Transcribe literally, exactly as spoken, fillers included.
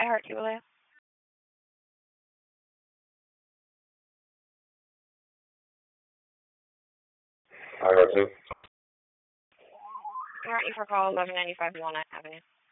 I heard you, William. I heard too. Aren't you for call eleven ninety-five Walnut Avenue?